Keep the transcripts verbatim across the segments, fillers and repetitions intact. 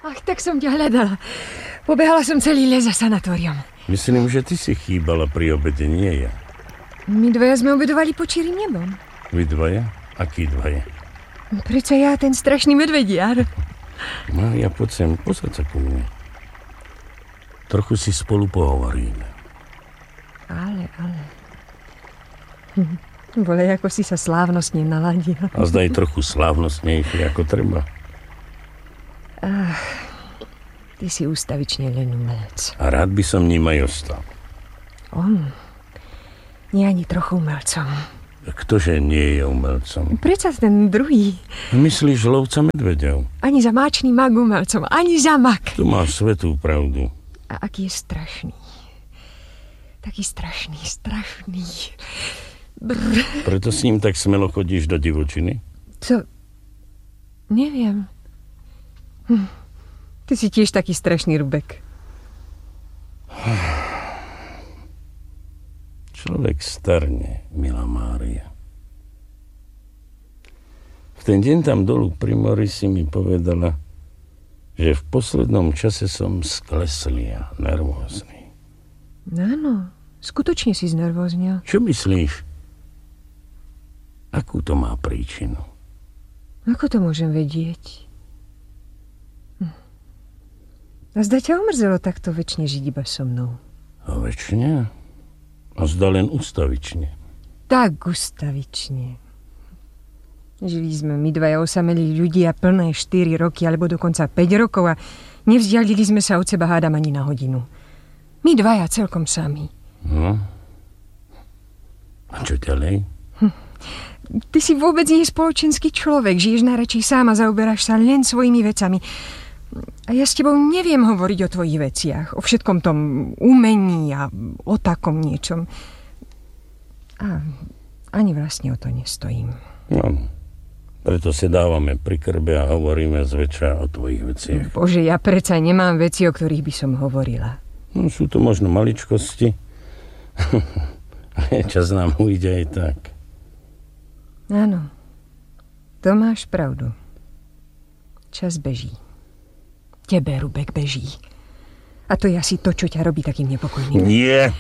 Ach, tak som ťa hľadala. Pobehala som celý les za sanatóriom. Myslím, že ty si chýbala pri obede, nie ja. My dvaja sme obedovali pod čirým nebom. Vy dvaja? Aký dvaja? Prečo ja, ten strašný medvediar? Mária, poď sem, posaď sa ku mne. Trochu si spolu pohovoríme. Ale, ale... Hm. Bole, ako si sa slávnostne naladil. A zdaj trochu slávnostnejšie, ako treba. Ach, ty si ústavične len umelec. A rád by som ním aj ostal. On nie ani trochu umelcom. Ktože nie je umelcom? Prečo ten druhý? Myslíš lovca medveďov? Ani za máčný mag umelcom, ani za mag. Tu máš svetú pravdu. A aký je strašný. Taký strašný, strašný. Brr. Preto s ním tak smelo chodíš do divočiny? Co? Neviem. Hm. Ty si tiež taký strašný, Rubek. Človek starne, milá Mária. V ten deň tam dolu pri mori si mi povedala, že v poslednom čase som skleslý a nervózny. Áno, skutočne si znervóznil. Čo myslíš? Akú to má príčinu? Ako to môžem vedieť? Hm. A zda ťa omrzelo takto večne žiť iba so mnou. A večne? A zda len ustavične. Tak ustavične. Žili sme my dvaja osamelí ľudia plné štyri roky, alebo dokonca päť rokov a nevzdialili sme sa od seba hádam ani na hodinu. My dvaja celkom sami. No. A čo ďalej? Hm. Ty si vôbec nie spoločenský človek. Žiješ najradšej sám a zaoberáš sa len svojimi vecami. A ja s tebou neviem hovoriť o tvojich veciach. O všetkom tom umení a o takom niečom. A ani vlastne o to nestojím. No, preto si dávame pri krbe a hovoríme zväčša o tvojich veciach. Bože, ja predsa nemám veci, o ktorých by som hovorila. No, sú to možno maličkosti. Ale čas nám ujde aj tak. Áno, to máš pravdu. Čas beží. Tebe, Rubek, beží. A to je asi to, čo ťa robí takým nepokojným. Nie.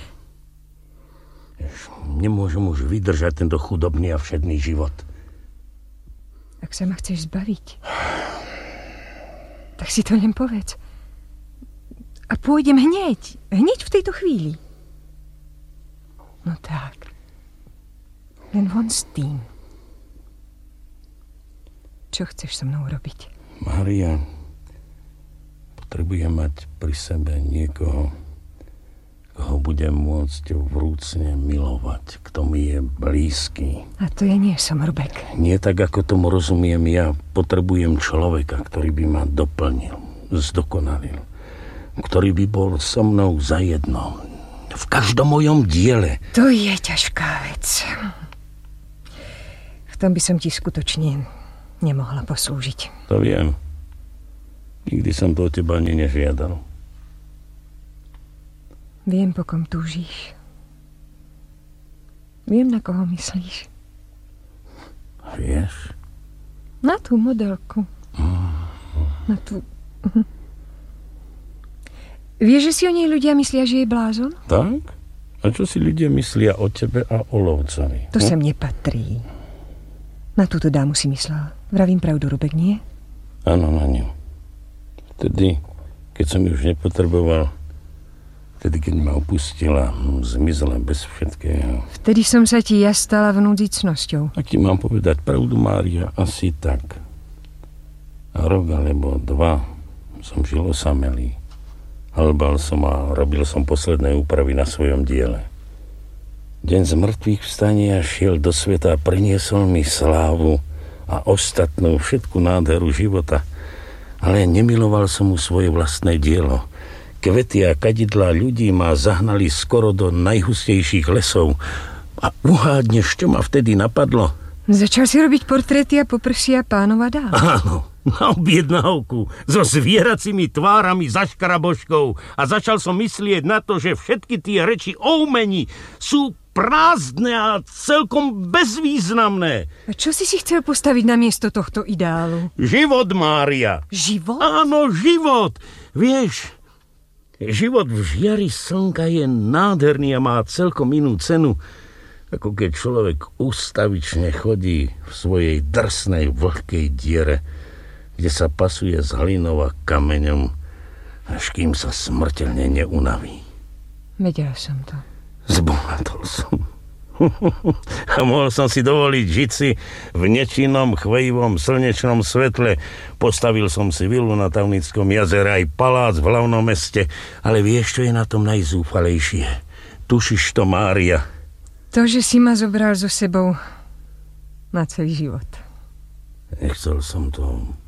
Nemôžem už vydržať tento chudobný a všedný život. Ak sa ma chceš zbaviť, tak si to len povedz. A pôjdem hneď. Hneď v tejto chvíli. No tak. Len von s tým. Čo chceš so mnou robiť? Mária, potrebujem mať pri sebe niekoho, koho budem môcť vrúcne milovať, kto mi je blízky. A to ja nie som, Rubek. Nie tak, ako tomu rozumiem ja. Potrebujem človeka, ktorý by ma doplnil, zdokonalil, ktorý by bol so mnou zajedno. V každom mojom diele. To je ťažká vec. V tom by som ti skutočne nemohla poslúžiť. To viem. Nikdy som to od teba ani nežiadal. Viem, po kom túžiš. Viem, na koho myslíš. Vieš? Na tú modelku. Mm. Na tú... Vieš, že si o nej ľudia myslia, že je blázon? Tak? A čo si ľudia myslia o tebe a o lovcovi? To hm? sem nepatrí. Na túto dámu si myslel. Vravím pravdu, Rubek, nie? Áno, na ňu. Vtedy, keď som ju už nepotreboval, vtedy, keď ma opustila, zmizla bez všetkého. Vtedy som sa ti ja stala vnúdicnosťou. A ti mám povedať pravdu, Mária, asi tak. A rok alebo dva som žil osamelý. Halbal som a robil som posledné úpravy na svojom diele. Deň z mŕtvych vstania šiel do sveta a priniesol mi slávu a ostatnú všetku nádheru života. Ale nemiloval som mu svoje vlastné dielo. Kvety a kadidlá ľudí ma zahnali skoro do najhustejších lesov. A uhádneš, čo ma vtedy napadlo? Začal si robiť portréty a poprsia pánova dál. Áno, na objednávku, so zvieracími tvárami za škaraboškou. A začal som myslieť na to, že všetky tie reči o umení sú prázdne a celkom bezvýznamné. A čo si si chcel postaviť na miesto tohto ideálu? Život, Mária. Život? Áno, život. Vieš, život v žiari slnka je nádherný a má celkom inú cenu, ako keď človek ustavične chodí v svojej drsnej vlhkej diere, kde sa pasuje s hlinou a kameňom, až kým sa smrteľne neunaví. Vedel som to. Zbohatol som. A mohol som si dovoliť žiť si v nečinnom, chvejivom, slnečnom svetle. Postavil som si vilu na Tavnickom jazere aj palác v hlavnom meste. Ale vieš, čo je na tom najzúfalejšie? Tušíš to, Mária? To, že si ma zobral so sebou na celý život. Nechcel som to.